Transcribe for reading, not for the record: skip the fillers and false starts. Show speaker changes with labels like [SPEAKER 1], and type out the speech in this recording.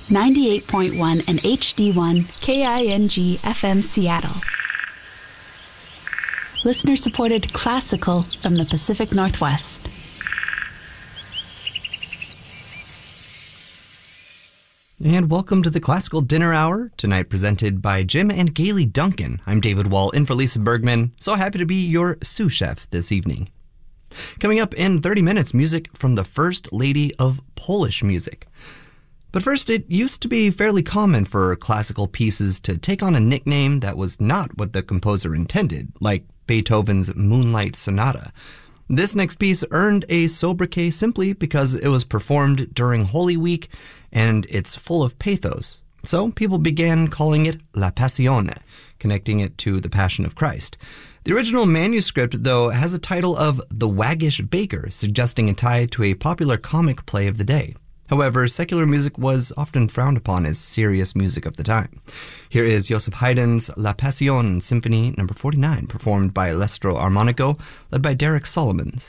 [SPEAKER 1] 98.1 and HD1 KING FM Seattle. Listener-supported classical from the Pacific Northwest.
[SPEAKER 2] And welcome to the Classical Dinner Hour, tonight presented by Jim and Gailey Duncan. I'm David Wall, in for Lisa Bergman. So happy to be your sous chef this evening. Coming up in 30 minutes, music from the First Lady of Polish music. But first, it used to be fairly common for classical pieces to take on a nickname that was not what the composer intended, like Beethoven's Moonlight Sonata. This next piece earned a sobriquet simply because it was performed during Holy Week and it's full of pathos. So people began calling it La Passione, connecting it to the Passion of Christ. The original manuscript, though, has a title of The Waggish Baker, suggesting a tie to a popular comic play of the day. However, secular music was often frowned upon as serious music of the time. Here is Joseph Haydn's La Passion Symphony No. 49, performed by L'Estro Armonico, led by Derek Solomons.